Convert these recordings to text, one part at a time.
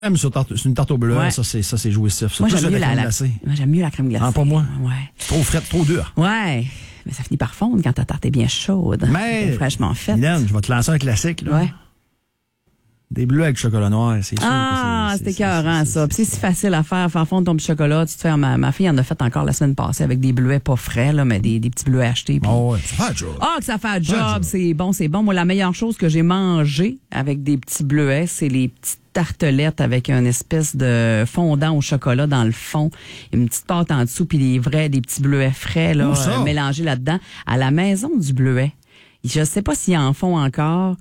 Sur une tarte au bleuet, Ouais. ça c'est jouissif. Moi, Plus j'aime de mieux crème la glacée. moi, j'aime mieux la crème glacée. Ah, pas moi. Ouais. Trop frette, trop dur. Ouais. Mais ça finit par fondre quand ta tarte est bien chaude. Mais, fraîchement faite. Hélène, je vais te lancer un classique, là. Ouais. Des bleus avec chocolat noir, c'est sûr. Ah, c'était écœurant, ça. Puis c'est si facile à faire fondre ton petit chocolat. Tu te fais, ma fille en a fait encore la semaine passée avec des bleuets pas frais, là, mais des petits bleuets achetés. Puis... Oh, ouais, ça fait un job. Ah, que ça fait un Ouais, job, job. c'est bon, c'est bon. Moi, la meilleure chose que j'ai mangée avec des petits bleuets, c'est les petites tartelettes avec une espèce de fondant au chocolat dans le fond, une petite pâte en dessous, puis des petits bleuets frais là, Où ça? mélangés là-dedans, à la maison du bleuet. Je sais pas s'ils en font encore,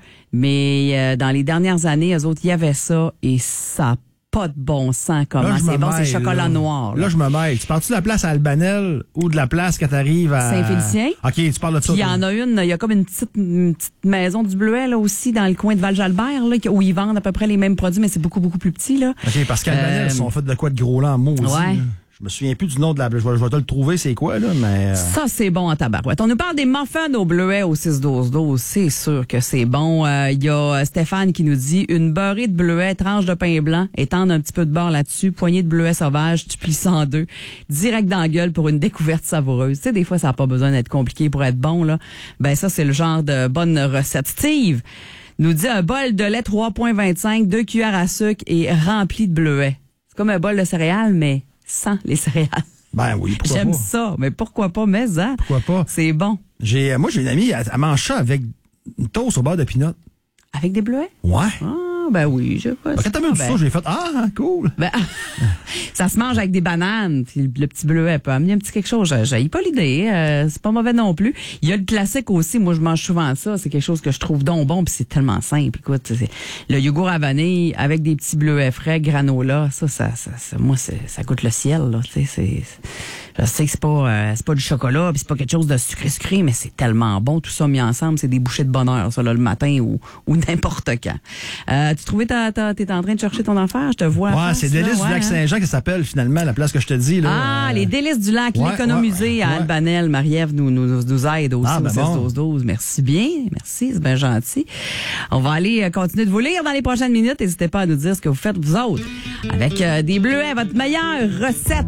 mais dans les dernières années, eux autres, il y avait ça et ça n'a pas de bon sens comment Là, je c'est me bon, mêle, c'est chocolat là. noir. Là, je me mêle. Tu pars-tu de la place à Albanel ou de la place quand t'arrives à... Saint-Félicien? OK, tu parles de ça. Puis il y en a il y a comme une petite maison du bleuet là aussi dans le coin de Val-Jalbert là, où ils vendent à peu près les mêmes produits, mais c'est beaucoup, beaucoup plus petit là. OK, parce qu'Albanel, ils sont faits de quoi de gros là en mots aussi. Ouais. Là. Je me souviens plus du nom de la... Je vais te le trouver, c'est quoi, là, mais... Ça, c'est bon en tabarouette. On nous parle des muffins au bleuet au 6-12-12. C'est sûr que c'est bon. Il y a Stéphane qui nous dit une beurrée de bleuet, tranche de pain blanc, étendre un petit peu de beurre là-dessus, poignée de bleuet sauvage, tu plies ça en deux, direct dans la gueule pour une découverte savoureuse. Tu sais, des fois, ça n'a pas besoin d'être compliqué pour être bon, là. Ben, ça, c'est le genre de bonne recette. Steve nous dit un bol de lait 3,25, 2 cuillères à sucre et rempli de bleuet. C'est comme un bol de céréales, mais sans les céréales. Ben oui, pourquoi J'aime pas? ça, mais pourquoi pas, mais hein? Pourquoi pas? C'est bon. Moi, j'ai une amie, elle mange ça avec une toast au beurre de pinot. Avec des bleuets? Ouais. Ah, ben oui, je sais pas. Quand t'as mis ça, j'ai fait, cool. Ben, ça se mange avec des bananes, puis le petit bleuet peut amener un petit quelque chose. J'ai pas l'idée, c'est pas mauvais non plus. Il y a le classique aussi, moi je mange souvent ça, c'est quelque chose que je trouve donc bon, puis c'est tellement simple. Écoute, c'est le yogourt à vanille avec des petits bleuets frais, granola, moi ça goûte le ciel là, tu sais, je sais que c'est pas du chocolat, puis c'est pas quelque chose de sucré, mais c'est tellement bon tout ça mis ensemble, c'est des bouchées de bonheur ça là le matin ou n'importe quand. Tu trouvais t'es en train de chercher ton affaire, je te vois. Ouais, c'est Délices du lac Saint-Jean qui s'appelle finalement la place que je te dis là. Ah, les Délices du lac, ouais, l'économusée à ouais. Albanel. Marie-Ève nous aide aussi Ah, ben au 16-12-12. Merci bien, merci, c'est bien gentil. On va aller continuer de vous lire dans les prochaines minutes. N'hésitez pas à nous dire ce que vous faites vous autres. Avec des bleuets, votre meilleure recette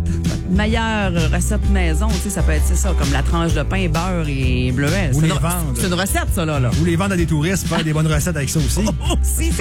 maison, tu sais, ça peut être ça, comme la tranche de pain, beurre et bleuet. Ou C'est les une- vendre. C'est une recette, ça, là. Ou les vendre à des touristes, faire des bonnes recettes avec ça aussi. Aussi,